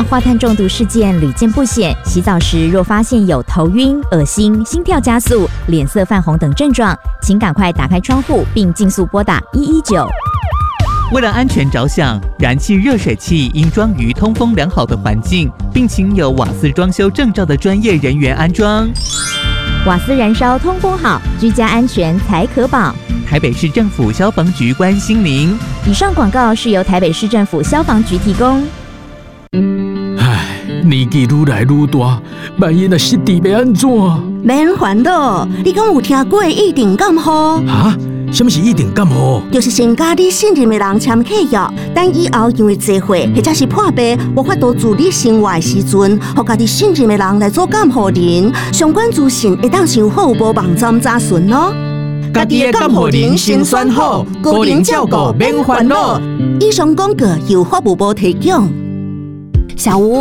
氧化碳中毒事件屡见不鲜，洗澡时若发现有头晕、恶心、心跳加速、脸色泛红等症状，请赶快打开窗户并尽速拨打119。 为了安全着想，燃气热水器应装于通风良好的环境，并请有瓦斯装修证照的专业人员安装。 瓦斯燃烧通风好，居家安全才可保。 台北市政府消防局关心您。 以上广告是由台北市政府消防局提供。 年纪愈来愈大，万一若失智要安怎？ 免烦恼，你敢有听过一定感冒？ 啊？什么是一定感冒？ 就是先甲你信任的人签契约，等以后因为聚会或者是破病，无法度自理生活的时阵，互家己信任的人来做监护人，相关资讯会当上好无网站查询哦。 家己的监护人先选好，个人照顾免烦恼。 以上广告由法务部提供。小吴。